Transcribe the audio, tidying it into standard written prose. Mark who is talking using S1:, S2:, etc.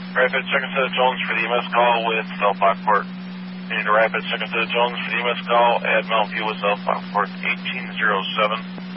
S1: Rapid Second Set of Jones for the EMS call with South Lockport. Need a Rapid Second Set of Jones for the EMS call at Mount View with South Lockport 1807.